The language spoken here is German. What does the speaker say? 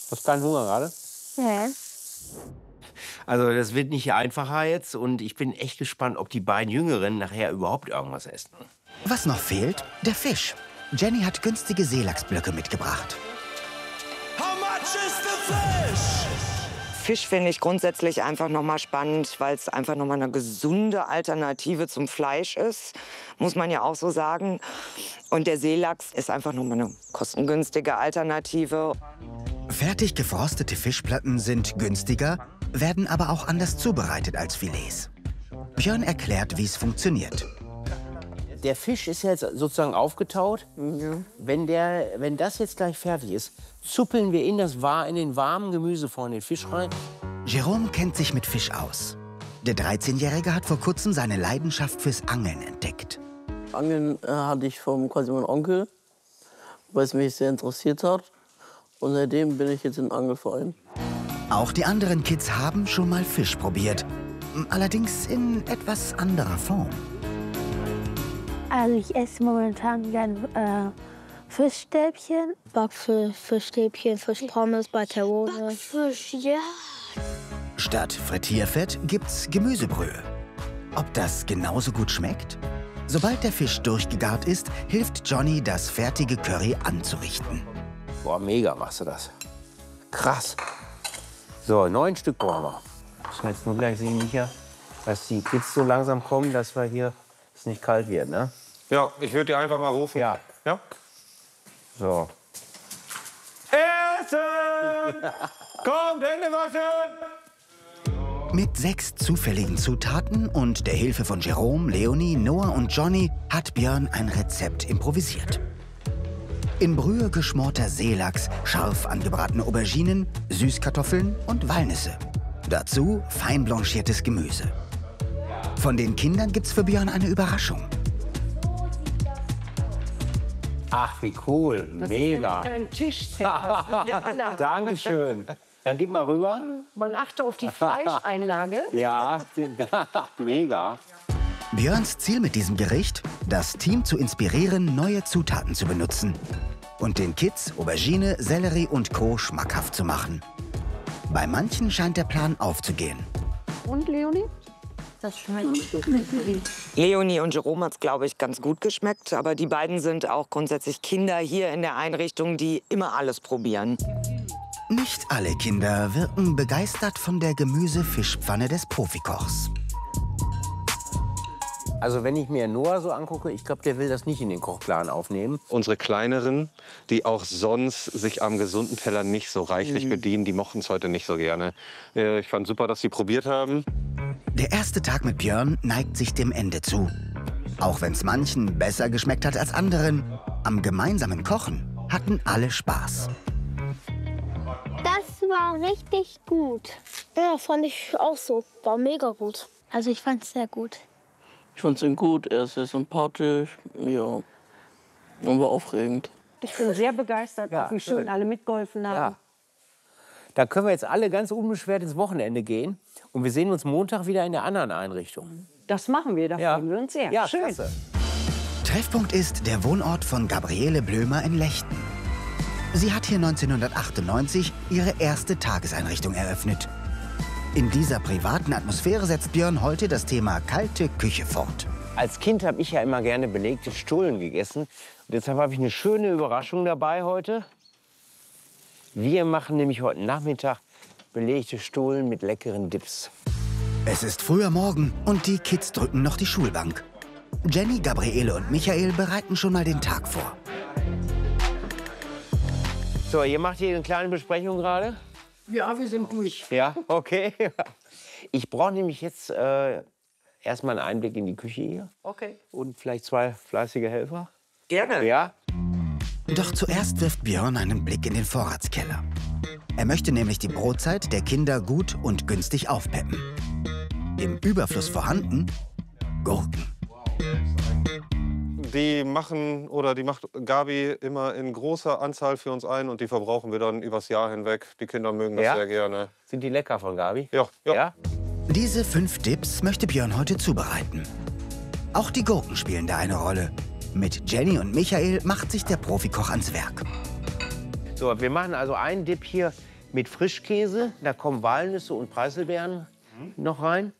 Hast keinen Hunger gerade? Nee. Also das wird nicht einfacher jetzt und ich bin echt gespannt, ob die beiden Jüngeren nachher überhaupt irgendwas essen. Was noch fehlt? Der Fisch. Jenny hat günstige Seelachsblöcke mitgebracht. Fisch finde ich grundsätzlich einfach noch mal spannend, weil es einfach noch mal eine gesunde Alternative zum Fleisch ist, muss man ja auch so sagen. Und der Seelachs ist einfach noch mal eine kostengünstige Alternative. Fertig gefrostete Fischplatten sind günstiger, werden aber auch anders zubereitet als Filets. Björn erklärt, wie es funktioniert. Der Fisch ist jetzt sozusagen aufgetaut. Ja. Wenn das jetzt gleich fertig ist, zuppeln wir in den warmen Gemüsefond den Fisch rein. Jerome kennt sich mit Fisch aus. Der 13-Jährige hat vor kurzem seine Leidenschaft fürs Angeln entdeckt. Angeln hatte ich von quasi meinem Onkel, weil es mich sehr interessiert hat. Und seitdem bin ich jetzt im Angelverein. Auch die anderen Kids haben schon mal Fisch probiert. Allerdings in etwas anderer Form. Also ich esse momentan gern Fischstäbchen. Backfisch, Fischstäbchen, Fischpommes, Barcarone. Fisch, ja. Statt Frittierfett gibt's Gemüsebrühe. Ob das genauso gut schmeckt? Sobald der Fisch durchgegart ist, hilft Johnny, das fertige Curry anzurichten. Boah, mega machst du das. Krass. So, 9 Stück brauchen wir. Müssen wir jetzt nur gleich sehen, Micha, dass die Kids so langsam kommen, dass wir hier es nicht kalt wird, ne? Ja, ich würde dir einfach mal rufen. Ja. Ja? So. Essen! Kommt, Hände waschen! Mit 6 zufälligen Zutaten und der Hilfe von Jerome, Leonie, Noah und Johnny hat Björn ein Rezept improvisiert. In Brühe geschmorter Seelachs, scharf angebratene Auberginen, Süßkartoffeln und Walnüsse. Dazu fein blanchiertes Gemüse. Von den Kindern gibt's für Björn eine Überraschung. Ach, wie cool. Mega. Ein Tisch. Dankeschön. Dann gib mal rüber. Man achte auf die Fleischeinlage. Ja, mega. Björns Ziel mit diesem Gericht? Das Team zu inspirieren, neue Zutaten zu benutzen. Und den Kids Aubergine, Sellerie und Co. schmackhaft zu machen. Bei manchen scheint der Plan aufzugehen. Und, Leonie? Das schmeckt. Leonie und Jerome hat es, glaube ich, ganz gut geschmeckt. Aber die beiden sind auch grundsätzlich Kinder hier in der Einrichtung, die immer alles probieren. Nicht alle Kinder wirken begeistert von der Gemüse-Fischpfanne des Profikochs. Also wenn ich mir Noah so angucke, ich glaube, der will das nicht in den Kochplan aufnehmen. Unsere Kleineren, die auch sonst sich am gesunden Teller nicht so reichlich bedienen, die mochten es heute nicht so gerne. Ich fand super, dass sie probiert haben. Der erste Tag mit Björn neigt sich dem Ende zu. Auch wenn es manchen besser geschmeckt hat als anderen, am gemeinsamen Kochen hatten alle Spaß. Das war richtig gut. Ja, fand ich auch so. War mega gut. Also ich fand es sehr gut. Ich fand ihn gut, er ist sehr sympathisch, ja, und war aufregend. Ich bin sehr begeistert, Ja, wie schön schön. alle mitgeholfen haben. Ja. Da können wir jetzt alle ganz unbeschwert ins Wochenende gehen. Und wir sehen uns Montag wieder in der anderen Einrichtung. Das machen wir, da Ja. freuen wir uns sehr. Ja, schön. klasse. Treffpunkt ist der Wohnort von Gabriele Blömer in Lechten. Sie hat hier 1998 ihre erste Tageseinrichtung eröffnet. In dieser privaten Atmosphäre setzt Björn heute das Thema kalte Küche fort. Als Kind habe ich ja immer gerne belegte Stullen gegessen. Und deshalb habe ich eine schöne Überraschung dabei heute. Wir machen nämlich heute Nachmittag belegte Stullen mit leckeren Dips. Es ist früher Morgen und die Kids drücken noch die Schulbank. Jenny, Gabriele und Michael bereiten schon mal den Tag vor. So, ihr macht hier eine kleine Besprechung gerade? Ja, wir sind durch. Ja, okay. Ich brauche nämlich jetzt erstmal einen Einblick in die Küche hier. Okay. Und vielleicht 2 fleißige Helfer. Gerne. Ja? Doch zuerst wirft Björn einen Blick in den Vorratskeller. Er möchte nämlich die Brotzeit der Kinder gut und günstig aufpeppen. Im Überfluss vorhanden Gurken. Die macht Gabi immer in großer Anzahl für uns ein und die verbrauchen wir dann übers Jahr hinweg. Die Kinder mögen das Ja? sehr gerne. Sind die lecker von Gabi? Ja, ja. Ja? Diese 5 Dips möchte Björn heute zubereiten. Auch die Gurken spielen da eine Rolle. Mit Jenny und Michael macht sich der Profikoch ans Werk. So, wir machen also einen Dip hier mit Frischkäse. Da kommen Walnüsse und Preiselbeeren noch rein.